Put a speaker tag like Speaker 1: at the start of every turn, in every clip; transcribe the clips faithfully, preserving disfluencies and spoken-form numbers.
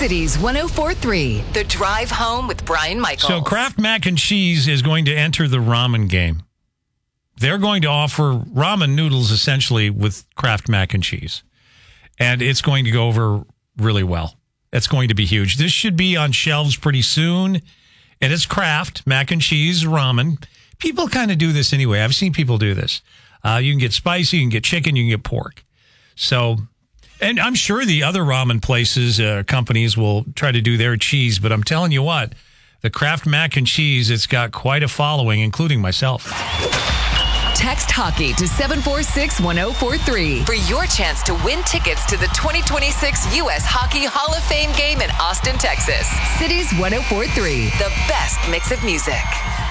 Speaker 1: Cities one oh four point three, The Drive Home with Brian Michaels.
Speaker 2: So Kraft Mac and Cheese is going to enter the ramen game. They're going to offer ramen noodles essentially with Kraft Mac and Cheese. And it's going to go over really well. It's going to be huge. This should be on shelves pretty soon. And it's Kraft Mac and Cheese ramen. People kind of do this anyway. I've seen people do this. Uh, you can get spicy, you can get chicken, you can get pork. So, and I'm sure the other ramen places, uh, companies will try to do their cheese. But I'm telling you what, the Kraft Mac and Cheese, it's got quite a following, including myself.
Speaker 1: Text hockey to seven four six, one oh four three for your chance to win tickets to the twenty twenty-six U S Hockey Hall of Fame game in Austin, Texas. Cities one oh four point three, the best mix of music.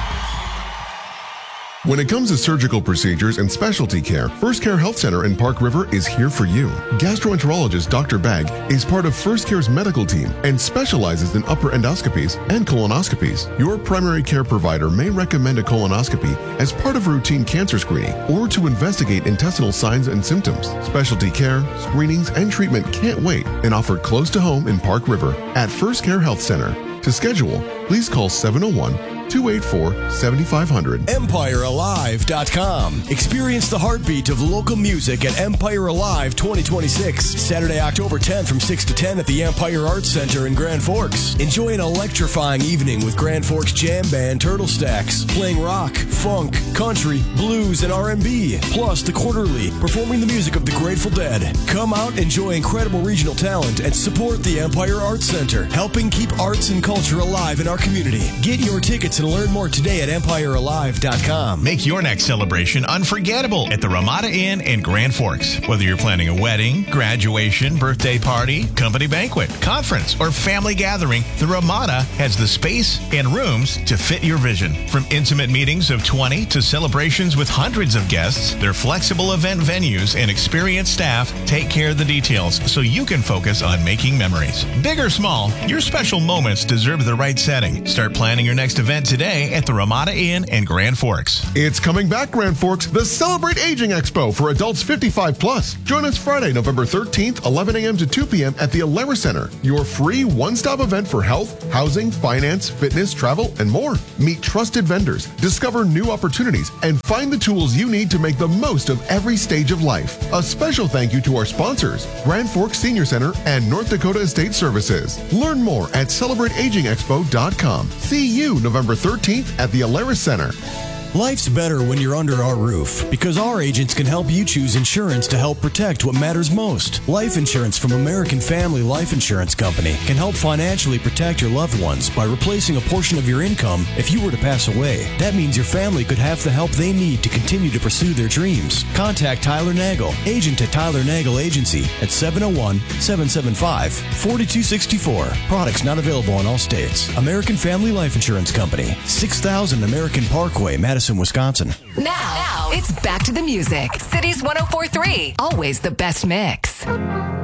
Speaker 3: When it comes to surgical procedures and specialty care, First Care Health Center in Park River is here for you. Gastroenterologist Doctor Bagg is part of First Care's medical team and specializes in upper endoscopies and colonoscopies. Your primary care provider may recommend a colonoscopy as part of routine cancer screening or to investigate intestinal signs and symptoms. Specialty care, screenings, and treatment can't wait and offered close to home in Park River at First Care Health Center. To schedule, please call seven oh one, two eight four, seven five zero zero.
Speaker 4: Empire Alive dot com. Experience the heartbeat of local music at Empire Alive twenty twenty-six. Saturday, October tenth from six to ten at the Empire Arts Center in Grand Forks. Enjoy an electrifying evening with Grand Forks jam band Turtle Stacks, playing rock, funk, country, blues, and R and B. Plus, The Quarterly, performing the music of the Grateful Dead. Come out, enjoy incredible regional talent, and support the Empire Arts Center, helping keep arts and culture alive in our community. Get your tickets and learn more today at Empire Alive dot com.
Speaker 5: Make your next celebration unforgettable at the Ramada Inn in Grand Forks. Whether you're planning a wedding, graduation, birthday party, company banquet, conference, or family gathering, the Ramada has the space and rooms to fit your vision. From intimate meetings of twenty to celebrations with hundreds of guests, their flexible event venues and experienced staff take care of the details so you can focus on making memories. Big or small, your special moments deserve the right setting. Start planning your next event today at the Ramada Inn in Grand Forks.
Speaker 3: It's coming back, Grand Forks, the Celebrate Aging Expo for adults fifty-five plus. Join us Friday, November thirteenth, eleven a.m. to two p.m. at the Alara Center, your free one-stop event for health, housing, finance, fitness, travel, and more. Meet trusted vendors, discover new opportunities, and find the tools you need to make the most of every stage of life. A special thank you to our sponsors, Grand Forks Senior Center and North Dakota Estate Services. Learn more at celebrate aging expo dot com. See you November thirteenth at the Alara Center.
Speaker 4: Life's better when you're under our roof because our agents can help you choose insurance to help protect what matters most. Life insurance from American Family Life Insurance Company can help financially protect your loved ones by replacing a portion of your income if you were to pass away. That means your family could have the help they need to continue to pursue their dreams. Contact Tyler Nagel, agent at Tyler Nagel Agency at seven oh one, seven seven five, four two six four. Products not available in all states. American Family Life Insurance Company, six thousand American Parkway, Madison, Wisconsin.
Speaker 1: Now, now, it's back to the music. Cities one oh four point three, always the best mix.